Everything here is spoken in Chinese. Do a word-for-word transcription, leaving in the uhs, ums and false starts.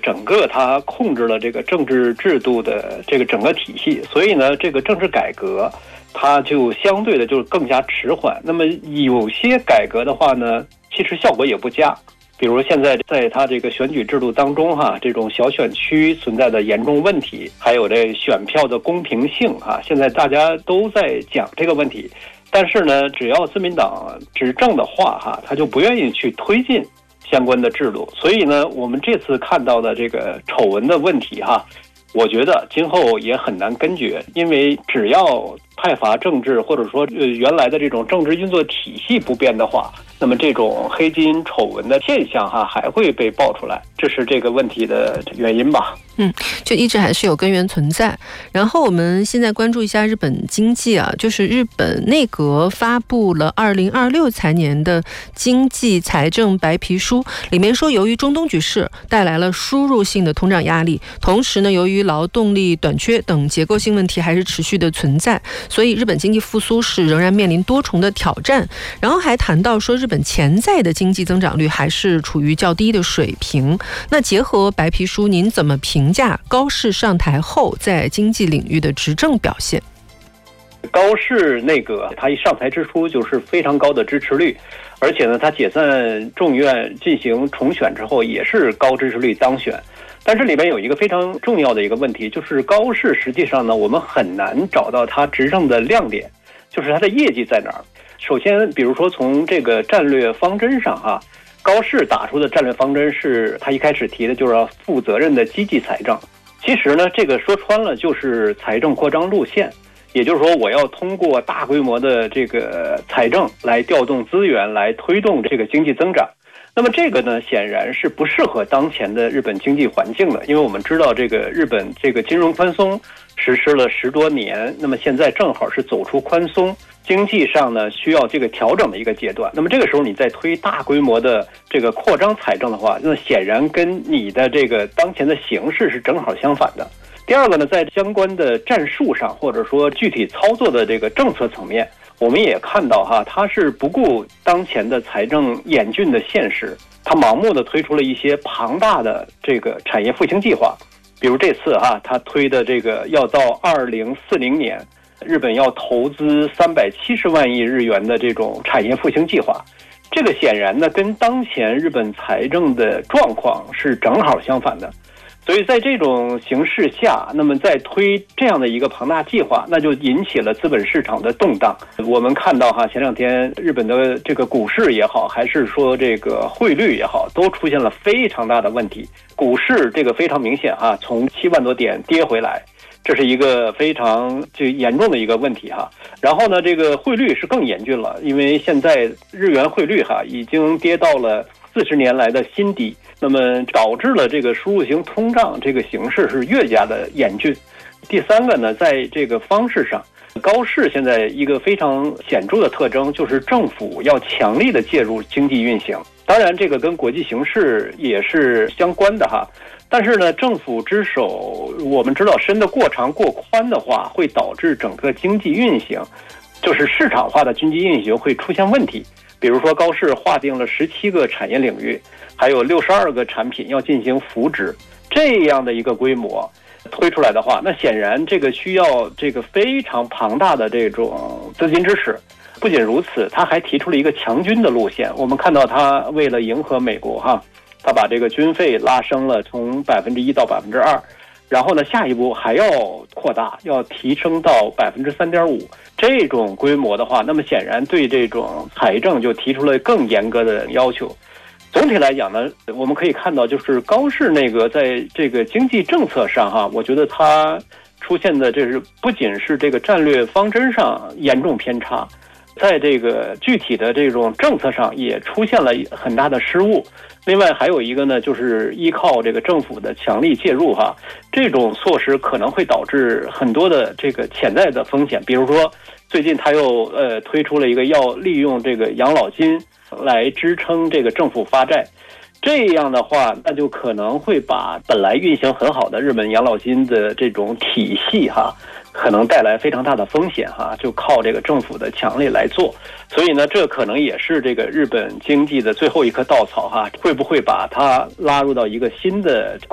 整个它控制了这个政治制度的这个整个体系，所以呢，这个政治改革它就相对的就是更加迟缓。那么有些改革的话呢，其实效果也不佳。比如现在在它这个选举制度当中哈，这种小选区存在的严重问题，还有这选票的公平性哈，现在大家都在讲这个问题。但是呢，只要自民党执政的话哈，他就不愿意去推进相关的制度。所以呢，我们这次看到的这个丑闻的问题哈，我觉得今后也很难根绝，因为只要派阀政治或者说呃原来的这种政治运作体系不变的话，那么这种黑金丑闻的现象哈还会被爆出来，这是这个问题的原因吧。 嗯，就一直还是有根源存在。然后我们现在关注一下日本经济啊，就是日本内阁发布了二零二六财年的经济财政白皮书，里面说由于中东局势带来了输入性的通胀压力，同时呢，由于劳动力短缺等结构性问题还是持续的存在，所以日本经济复苏是仍然面临多重的挑战。然后还谈到说日本潜在的经济增长率还是处于较低的水平。那结合白皮书，您怎么评价高市上台后在经济领域的执政表现？ 高市内阁他一上台之初就是非常高的支持率，而且呢，他解散众议院进行重选之后也是高支持率当选。但是里面有一个非常重要的一个问题，就是高市实际上呢，我们很难找到他执政的亮点，就是他的业绩在哪儿。首先，比如说从这个战略方针上哈，高市打出的战略方针是他一开始提的就是要负责任的经济财政。其实呢，这个说穿了就是财政扩张路线，也就是说我要通过大规模的这个财政来调动资源来推动这个经济增长。那么这个呢，显然是不适合当前的日本经济环境的，因为我们知道这个日本这个金融宽松实施了十多年，那么现在正好是走出宽松，经济上呢需要这个调整的一个阶段。那么这个时候你再推大规模的这个扩张财政的话，那显然跟你的这个当前的形势是正好相反的。第二个呢，在相关的战术上或者说具体操作的这个政策层面，我们也看到哈，他是不顾当前的财政严峻的现实，他盲目的推出了一些庞大的这个产业复兴计划。比如这次哈，他推的这个要到二零四零年，日本要投资三百七十万亿日元的这种产业复兴计划，这个显然呢跟当前日本财政的状况是正好相反的。所以在这种形势下，那么再推这样的一个庞大计划，那就引起了资本市场的动荡。我们看到哈，前两天日本的这个股市也好，还是说这个汇率也好，都出现了非常大的问题。股市这个非常明显哈，从七万多点跌回来，这是一个非常就严重的一个问题哈。然后呢，这个汇率是更严峻了，因为现在日元汇率哈已经跌到了四十年来的新低。那么导致了这个输入型通胀这个形势是越加的严峻。第三个呢，在这个方式上，高市现在一个非常显著的特征就是政府要强力的介入经济运行。当然这个跟国际形势也是相关的哈，但是呢，政府之手我们知道伸得过长过宽的话，会导致整个经济运行，就是市场化的经济运行会出现问题。比如说高市划定了十七个产业领域，还有六十二个产品要进行扶植，这样的一个规模推出来的话，那显然这个需要这个非常庞大的这种资金支持。不仅如此，他还提出了一个强军的路线。我们看到他为了迎合美国哈，他把这个军费拉升了从百分之一到百分之二，然后呢，下一步还要扩大，要提升到百分之三点五。这种规模的话，那么显然对这种财政就提出了更严格的要求。总体来讲呢，我们可以看到，就是高市内阁在这个经济政策上哈，我觉得它出现的这是不仅是这个战略方针上严重偏差，在这个具体的这种政策上也出现了很大的失误。另外还有一个呢，就是依靠这个政府的强力介入哈，这种措施可能会导致很多的这个潜在的风险。比如说最近他又呃推出了一个要利用这个养老金来支撑这个政府发债，这样的话那就可能会把本来运行很好的日本养老金的这种体系哈，可能带来非常大的风险哈，就靠这个政府的强力来做。所以呢，这可能也是这个日本经济的最后一棵稻草哈，会不会把它拉入到一个新的